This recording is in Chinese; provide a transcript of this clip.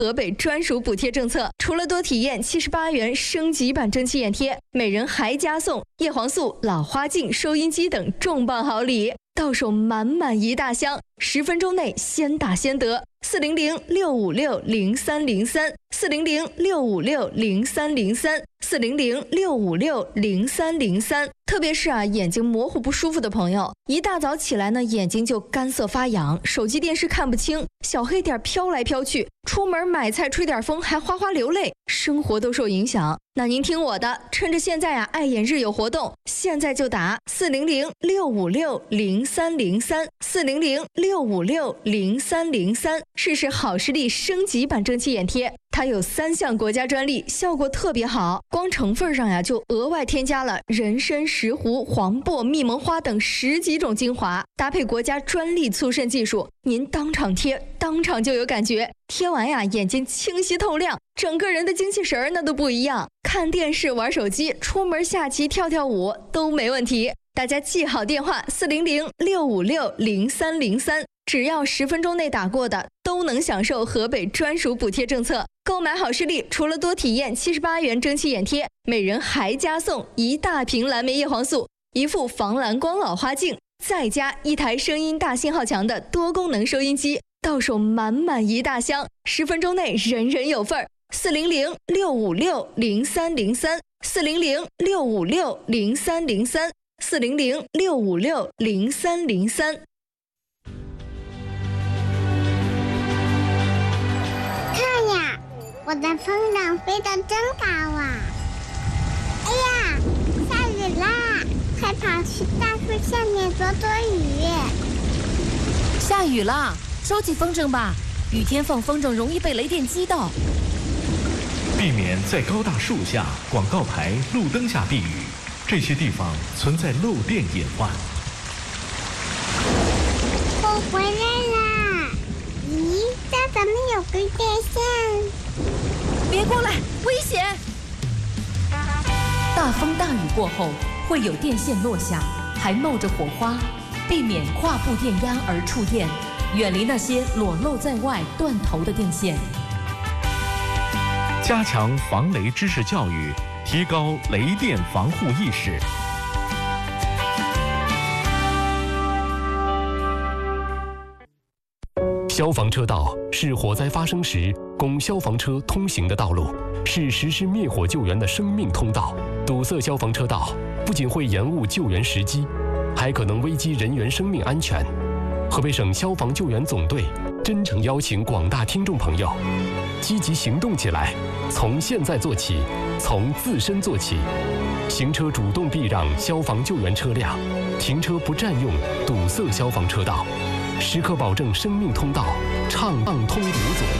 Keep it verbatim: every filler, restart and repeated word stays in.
河北专属补贴政策。除了多体验七十八元升级版蒸汽眼贴，每人还加送叶黄素、老花镜、收音机等重磅好礼，到手满满一大箱，十分钟内先打先得。四零零六五六零三零三，四零零六五六零三零三，四零零六五六零三零三。特别是啊，眼睛模糊不舒服的朋友，一大早起来呢，眼睛就干涩发痒，手机电视看不清，小黑点飘来飘去，出门买菜吹点风还哗哗流泪，生活都受影响。那您听我的，趁着现在啊爱眼日有活动，现在就打四零零六五六零三零三，四零零六五六零三零三，试试好视力升级版蒸汽眼贴。它有三项国家专利，效果特别好。光成分上呀，就额外添加了人参、石斛、黄柏、蜜蒙花等十几种精华，搭配国家专利促渗技术，您当场贴，当场就有感觉。贴完呀，眼睛清晰透亮，整个人的精气神儿那都不一样。看电视、玩手机、出门下棋、跳跳舞都没问题。大家记好电话：四零零六五六零三零三，只要十分钟内打过的，都能享受河北专属补贴政策。购买好视力，除了多体验七十八元蒸汽眼贴，每人还加送一大瓶蓝莓叶黄素、一副防蓝光老花镜，再加一台声音大信号强的多功能收音机，到手满满一大箱，十分钟内人人有份儿。四零零六五六零三零三，四零零六五六零三零三，四零零六五六零三零三。 看呀，我的风筝飞得真高啊！哎呀，下雨啦！快跑去大树下面躲躲雨。 下雨啦，收起风筝吧，雨天放风筝容易被雷电击到。 避免在高大树下、广告牌、路灯下避雨，这些地方存在漏电隐患。 我回来啦！咦，这怎么有根电线？ 别过来，危险！大风大雨过后会有电线落下，还冒着火花，避免跨步电压而触电，远离那些裸露在外、断头的电线。 加强防雷知识教育，提高雷电防护意识。消防车道是火灾发生时供消防车通行的道路，是实施灭火救援的生命通道。堵塞消防车道不仅会延误救援时机，还可能危及人员生命安全。河北省消防救援总队真诚邀请广大听众朋友积极行动起来，从现在做起，从自身做起。行车主动避让消防救援车辆，停车不占用堵塞消防车道，时刻保证生命通道畅畅通无阻。